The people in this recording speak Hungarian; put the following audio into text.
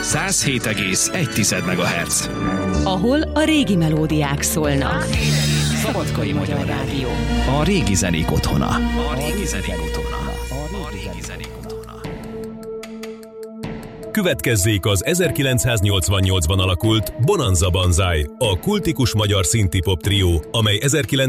107,1 MHz. Ahol a régi melódiák szólnak. Szabadkai Magyar Rádió. A régi zenék otthona. Következzék az 1988-ban alakult Bonanza Banzai, a kultikus magyar szinti pop trió, amely